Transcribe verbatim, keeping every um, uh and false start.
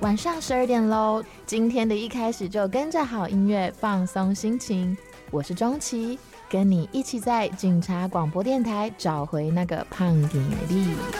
晚上十二点喽，今天的一开始就跟着好音乐放松心情。我是钟琪，跟你一起在警察广播电台找回那个胖点力。